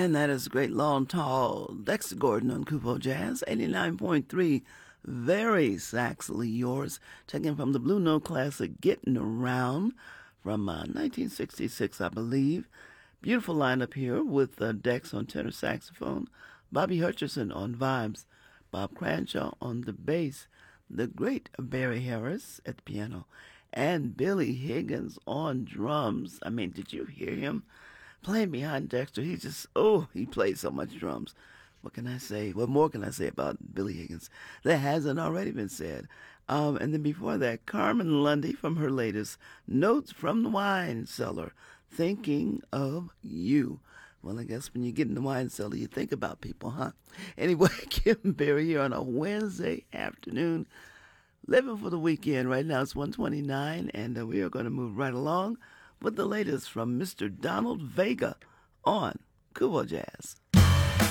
And that is great long tall Dexter Gordon on Kupo Jazz 89.3. Very saxily yours. Taken from the Blue Note classic Getting Around from 1966, I believe. Beautiful lineup here with Dex on tenor saxophone, Bobby Hutcherson on vibes, Bob Cranshaw on the bass, the great Barry Harris at the piano, and Billy Higgins on drums. I mean, did you hear him playing behind Dexter? He plays so much drums. What can I say? What more can I say about Billy Higgins that hasn't already been said? And then before that, Carmen Lundy from her latest Notes from the Wine Cellar, Thinking of You. Well, I guess when you get in the wine cellar, you think about people, huh? Anyway, Kim Berry here on a Wednesday afternoon, living for the weekend. Right now it's 1:29, and we are going to move right along with the latest from Mr. Donald Vega on Kupo Jazz.